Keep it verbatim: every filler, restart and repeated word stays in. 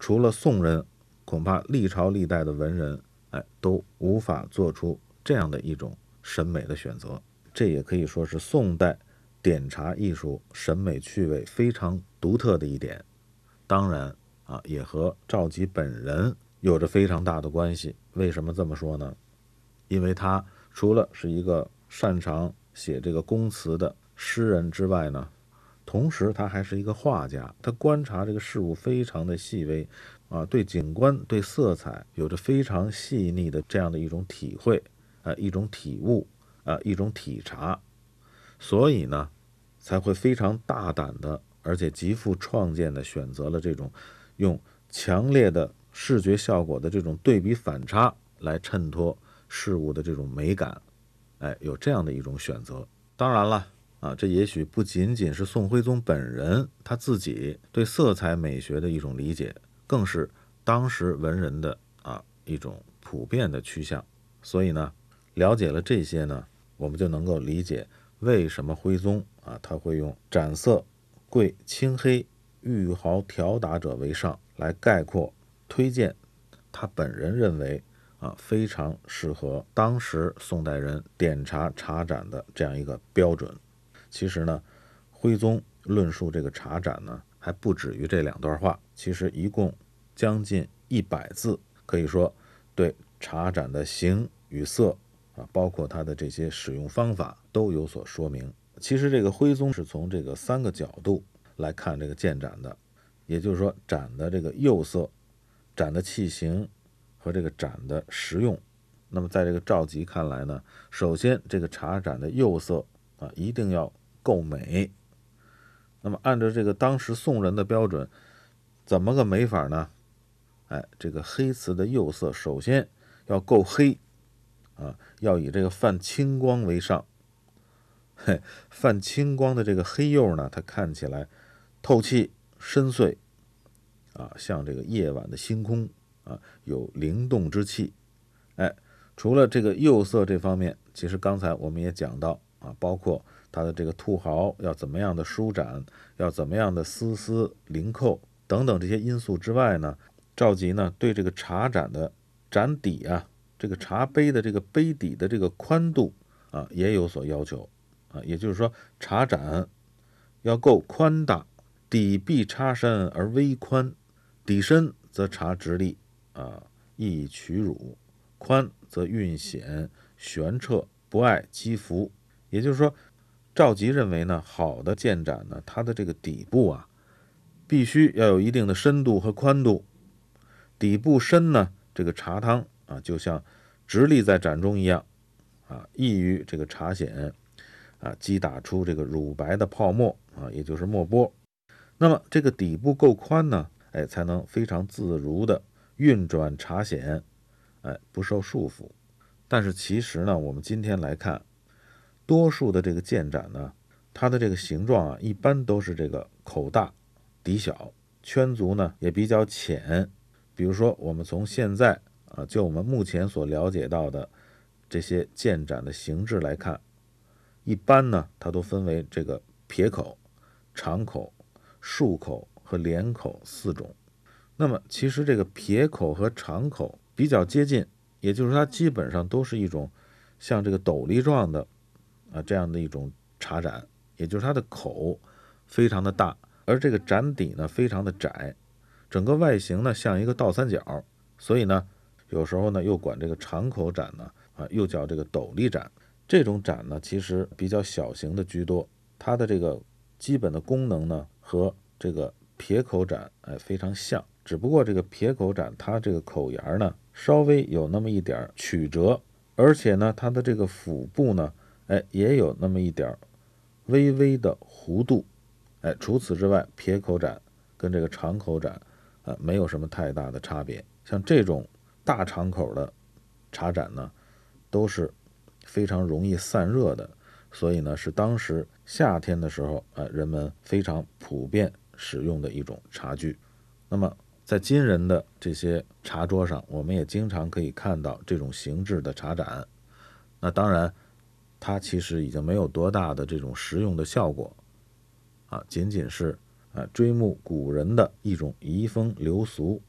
除了宋人，恐怕历朝历代的文人，哎，都无法做出这样的一种审美的选择。这也可以说是宋代点茶艺术审美趣味非常独特的一点。当然啊，也和赵佶本人有着非常大的关系。为什么这么说呢？因为他除了是一个擅长写这个宫词的诗人之外呢，同时他还是一个画家，他观察这个事物非常的细微啊，对景观对色彩有着非常细腻的这样的一种体会啊，一种体悟啊，一种体察，所以呢才会非常大胆的而且极富创建的选择了这种用强烈的视觉效果的这种对比反差来衬托事物的这种美感，哎，有这样的一种选择。当然了啊，这也许不仅仅是宋徽宗本人他自己对色彩美学的一种理解，更是当时文人的啊一种普遍的趋向。所以呢，了解了这些呢，我们就能够理解为什么徽宗啊他会用斩色、贵、青黑、玉毫调打者为上来概括推荐他本人认为啊非常适合当时宋代人点茶茶盏的这样一个标准。其实呢，徽宗论述这个茶盏呢，还不止于这两段话，其实一共将近一百字，可以说对茶盏的形与色啊，包括它的这些使用方法都有所说明。其实这个徽宗是从这个三个角度来看这个建盏的，也就是说盏的这个釉色、盏的器型和这个盏的实用。那么在这个赵佶看来呢，首先这个茶盏的釉色啊一定要够美。那么按照这个当时宋人的标准，怎么个美法呢？哎，这个黑瓷的釉色首先要够黑啊，要以这个泛青光为上。嘿，泛青光的这个黑釉呢，它看起来透气深邃啊，像这个夜晚的星空啊，有灵动之气。哎，除了这个釉色这方面，其实刚才我们也讲到啊，包括它的这个兔毫要怎么样的舒展，要怎么样的丝丝凌扣等等这些因素之外呢，赵佶呢对这个茶盏的盏底啊，这个茶杯的这个杯底的这个宽度啊也有所要求啊，也就是说茶盏要够宽大，底壁插深而微宽，底深则茶直立啊，易取乳，宽则韵显玄澈，不碍肌肤。也就是说，赵佶认为呢，好的建盏呢，它的这个底部啊，必须要有一定的深度和宽度。底部深呢，这个茶汤啊，就像直立在盏中一样啊，易于这个茶筅啊击打出这个乳白的泡沫啊，也就是沫波。那么这个底部够宽呢，哎，才能非常自如的运转茶筅，哎，不受束缚。但是其实呢，我们今天来看，多数的这个建盏呢，它的这个形状啊，一般都是这个口大底小，圈足呢也比较浅。比如说我们从现在啊，就我们目前所了解到的这些建盏的形制来看，一般呢它都分为这个撇口、长口、竖口和连口四种。那么其实这个撇口和长口比较接近，也就是它基本上都是一种像这个斗笠状的啊这样的一种茶盏，也就是它的口非常的大，而这个盏底呢非常的窄，整个外形呢像一个倒三角，所以呢有时候呢又管这个长口盏呢啊又叫这个斗笠盏。这种盏呢其实比较小型的居多，它的这个基本的功能呢和这个撇口盏哎非常像，只不过这个撇口盏它这个口沿呢稍微有那么一点曲折，而且呢它的这个腹部呢哎也有那么一点微微的弧度。哎，除此之外，撇口盏跟这个长口盏呃没有什么太大的差别。像这种大长口的茶盏呢，都是非常容易散热的，所以呢是当时夏天的时候呃人们非常普遍使用的一种茶具。那么在今人的这些茶桌上，我们也经常可以看到这种形制的茶盏。那当然它其实已经没有多大的这种实用的效果啊，仅仅是啊追慕古人的一种移风流俗。